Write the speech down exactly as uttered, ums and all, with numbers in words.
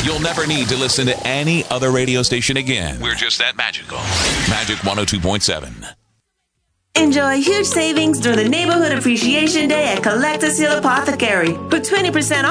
You'll never need to listen to any other radio station again. We're just that magical. Magic one oh two point seven. Enjoy huge savings during the Neighborhood Appreciation Day at Collectors Hill Apothecary. For twenty percent off